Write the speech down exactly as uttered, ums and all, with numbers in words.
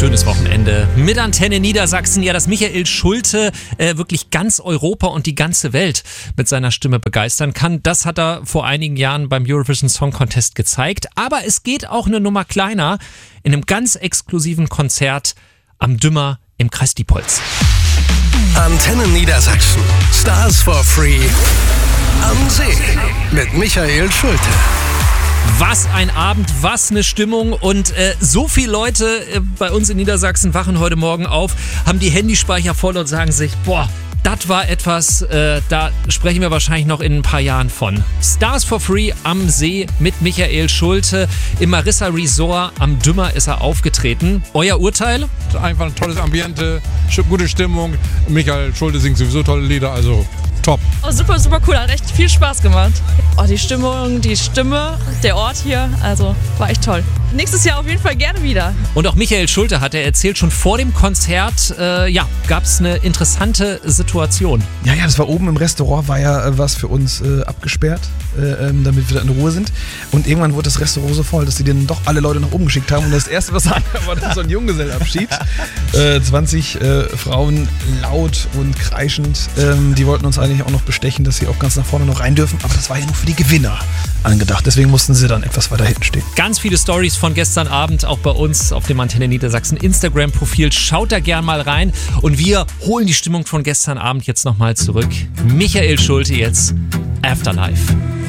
schönes Wochenende mit Antenne Niedersachsen. Ja, dass Michael Schulte äh, wirklich ganz Europa und die ganze Welt mit seiner Stimme begeistern kann, das hat er vor einigen Jahren beim Eurovision Song Contest gezeigt. Aber es geht auch eine Nummer kleiner in einem ganz exklusiven Konzert am Dümmer im Kreis Diepholz. Antenne Niedersachsen. Stars for Free am See mit Michael Schulte. Was ein Abend, was eine Stimmung und äh, so viele Leute äh, bei uns in Niedersachsen wachen heute Morgen auf, haben die Handyspeicher voll und sagen sich, boah, das war etwas, äh, da sprechen wir wahrscheinlich noch in ein paar Jahren von. Stars for Free am See mit Michael Schulte. Im Marissa Resort am Dümmer ist er aufgetreten. Euer Urteil? Einfach ein tolles Ambiente, gute Stimmung. Michael Schulte singt sowieso tolle Lieder, also top. Oh, super, super cool, hat echt viel Spaß gemacht. Oh, die Stimmung, die Stimme, der Ort hier, also war echt toll. Nächstes Jahr auf jeden Fall gerne wieder. Und auch Michael Schulte hat er erzählt, schon vor dem Konzert, äh, ja, gab es eine interessante Situation. Ja, ja, das war oben im Restaurant, war ja äh, was für uns äh, abgesperrt, äh, ähm, damit wir da in Ruhe sind. Und irgendwann wurde das Restaurant so voll, dass die dann doch alle Leute nach oben geschickt haben. Und das Erste, was ankam, war dann so ein Junggesellenabschied. äh, zwanzig äh, Frauen, laut und kreischend. Ähm, die wollten uns eigentlich auch noch bestechen, dass sie auch ganz nach vorne noch rein dürfen. Aber das war ja nur für die Gewinner angedacht. Deswegen mussten sie dann etwas weiter hinten stehen. Ganz viele Storys von gestern Abend auch bei uns auf dem Antenne Niedersachsen Instagram-Profil. Schaut da gern mal rein. Und wir holen die Stimmung von gestern Abend jetzt nochmal zurück. Michael Schulte jetzt, Afterlife.